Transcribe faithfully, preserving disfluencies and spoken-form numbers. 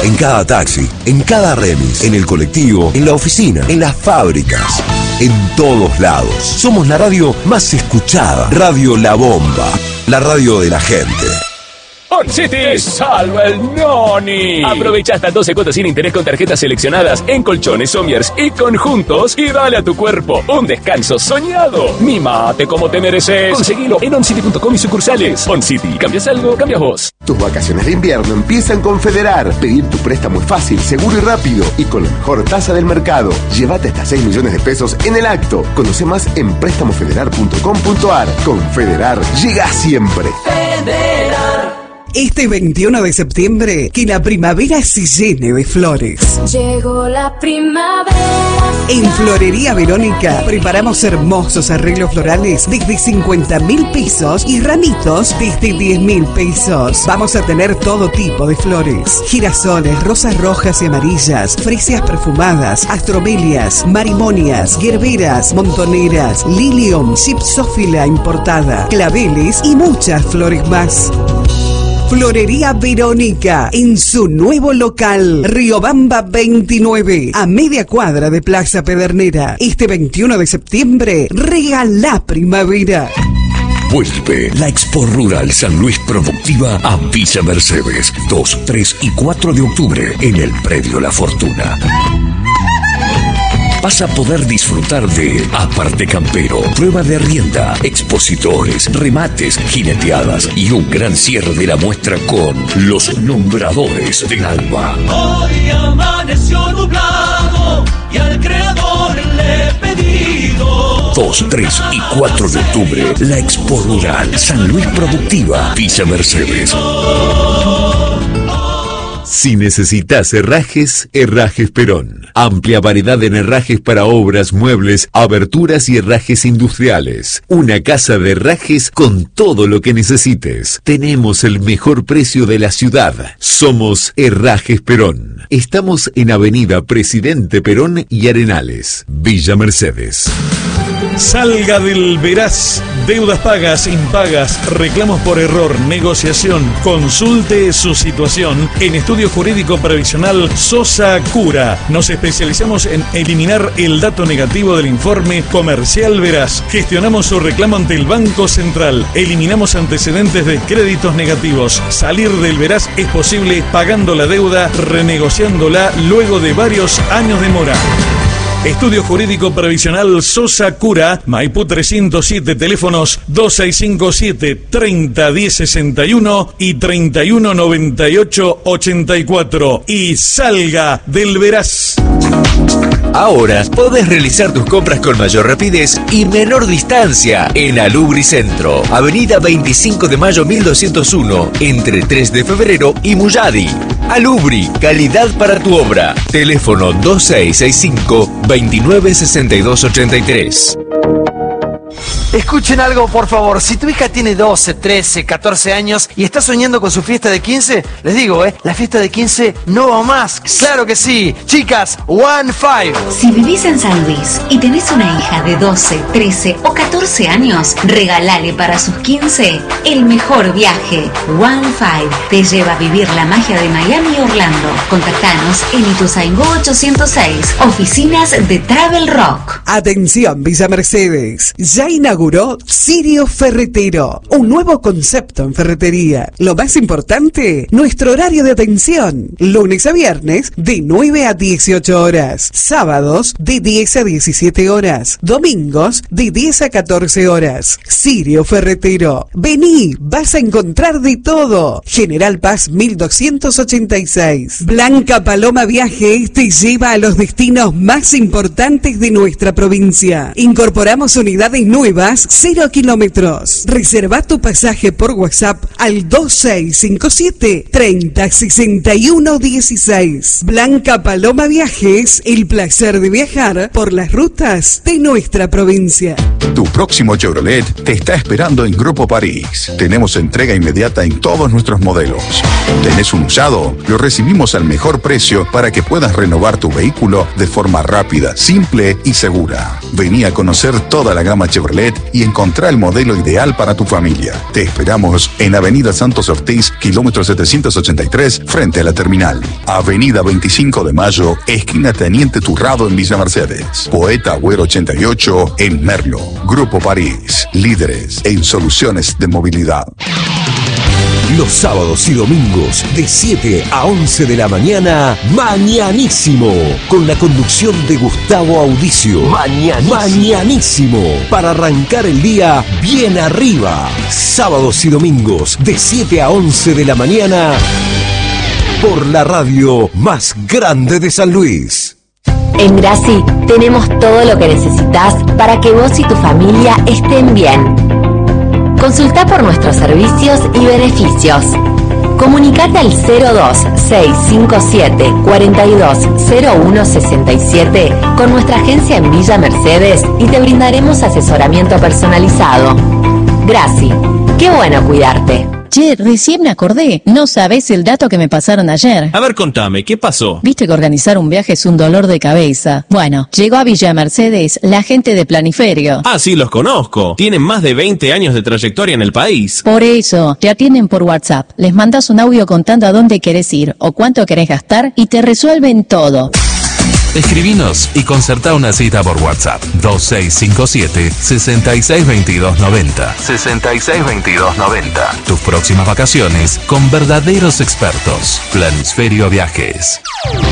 En cada taxi, en cada remis, en el colectivo, en la oficina, en las fábricas, en todos lados. Somos la radio más escuchada. Radio La Bomba, la radio de la gente. On City salva el noni. Aprovecha hasta doce cuotas sin interés con tarjetas seleccionadas en colchones, somiers y conjuntos y dale a tu cuerpo un descanso soñado. Mimate como te mereces. Conseguilo en oncity punto com y sucursales. On City, cambias algo, cambias vos. Tus vacaciones de invierno empiezan con Federar. Pedir tu préstamo es fácil, seguro y rápido y con la mejor tasa del mercado. Llévate hasta seis millones de pesos en el acto. Conoce más en préstamo federar punto com punto ar. Con Federar, llega siempre. Federar. Este veintiuno de septiembre, que la primavera se llene de flores. Llegó la primavera. En Florería Verónica preparamos hermosos arreglos florales desde cincuenta mil pesos y ramitos desde diez mil pesos. Vamos a tener todo tipo de flores: girasoles, rosas rojas y amarillas, fresias perfumadas, astromelias, marimonias, gerberas, montoneras, lilium, gypsófila importada, claveles y muchas flores más. Florería Verónica, en su nuevo local, Riobamba veintinueve, a media cuadra de Plaza Pedernera. Este veintiuno de septiembre, regala primavera. Vuelve la Expo Rural San Luis Productiva a Villa Mercedes, dos, tres y cuatro de octubre, en el Predio La Fortuna. Vas a poder disfrutar de Aparte Campero, prueba de arrienda, expositores, remates, jineteadas y un gran cierre de la muestra con los nombradores del alba. Hoy amaneció nublado y al creador le he pedido. dos, tres y cuatro de octubre, la Expo Rural San Luis Productiva, Villa Mercedes. Si necesitas herrajes, Herrajes Perón. Amplia variedad en herrajes para obras, muebles, aberturas y herrajes industriales. Una casa de herrajes con todo lo que necesites. Tenemos el mejor precio de la ciudad. Somos Herrajes Perón. Estamos en Avenida Presidente Perón y Arenales, Villa Mercedes. Salga del Veraz. Deudas pagas, impagas, reclamos por error, negociación. Consulte su situación en Estudio Jurídico Previsional Sosa Cura. Nos especializamos en eliminar el dato negativo del informe comercial Veraz. Gestionamos su reclamo ante el Banco Central. Eliminamos antecedentes de créditos negativos. Salir del Veraz es posible pagando la deuda, renegociándola luego de varios años de mora. Estudio Jurídico Previsional Sosa Cura, Maipú trescientos siete, teléfonos dos seis cinco siete, treinta diez sesenta y uno y treinta y uno noventa y ocho ochenta y cuatro. Y salga del Veraz. Ahora podés realizar tus compras con mayor rapidez y menor distancia en Alubri Centro, Avenida veinticinco de mayo mil doscientos uno, entre tres de febrero y Muyadi. Alubri, calidad para tu obra. Teléfono dos seis seis cinco, veintinueve sesenta y dos ochenta y tres. Escuchen algo, por favor. Si tu hija tiene doce, trece, catorce años y está soñando con su fiesta de quince, les digo, ¿eh? La fiesta de quince no va más. ¡Claro que sí! Chicas, One Five. Si vivís en San Luis y tenés una hija de doce, trece o catorce años, regalale para sus quince el mejor viaje. One Five te lleva a vivir la magia de Miami y Orlando. Contactanos en Ituzaingó ochocientos seis, oficinas de Travel Rock. Atención, Villa Mercedes. Ya inauguró Sirio Ferretero, un nuevo concepto en ferretería. Lo más importante, nuestro horario de atención. Lunes a viernes de nueve a dieciocho horas. Sábados de diez a diecisiete horas. Domingos de diez a catorce horas. Sirio Ferretero. Vení, vas a encontrar de todo. General Paz mil doscientos ochenta y seis. Blanca Paloma Viajes te lleva a los destinos más importantes de nuestra provincia. Incorporamos unidades nuevas, cero kilómetros. Reserva tu pasaje por WhatsApp al dos seis cinco siete, treinta, sesenta y uno dieciséis. Blanca Paloma Viajes, el placer de viajar por las rutas de nuestra provincia. Tu próximo Chevrolet te está esperando en Grupo París. Tenemos entrega inmediata en todos nuestros modelos. ¿Tenés un usado? Lo recibimos al mejor precio para que puedas renovar tu vehículo de forma rápida, simple y segura. Vení a conocer toda la gama Chevrolet y encontrá el modelo ideal para tu familia. Te esperamos en Avenida Santos Ortiz, kilómetro setecientos ochenta y tres, frente a la terminal. Avenida veinticinco de Mayo, esquina Teniente Turrado en Villa Mercedes. Poeta Agüero ochenta y ocho en Merlo. Grupo París, líderes en soluciones de movilidad. Los sábados y domingos de siete a once de la mañana, Mañanísimo, con la conducción de Gustavo Audicio. Mañanísimo. Mañanísimo, para arrancar el día bien arriba. Sábados y domingos de siete a once de la mañana, por la radio más grande de San Luis. En Graci tenemos todo lo que necesitas para que vos y tu familia estén bien. Consulta por nuestros servicios y beneficios. Comunicate al cero dos seis cinco siete cuatro dos cero uno seis siete con nuestra agencia en Villa Mercedes y te brindaremos asesoramiento personalizado. Graci, qué bueno cuidarte. Che, recién me acordé. No sabés el dato que me pasaron ayer. A ver, contame, ¿qué pasó? Viste que organizar un viaje es un dolor de cabeza. Bueno, llegó a Villa Mercedes la gente de Planiferio. Ah, sí, los conozco. Tienen más de veinte años de trayectoria en el país. Por eso, te atienden por WhatsApp. Les mandas un audio contando a dónde querés ir o cuánto querés gastar y te resuelven todo. Escribinos y concertá una cita por WhatsApp. dos seis cinco siete, seis seis dos dos nueve cero. seis seis dos dos nueve cero. Tus próximas vacaciones con verdaderos expertos. Planisferio Viajes.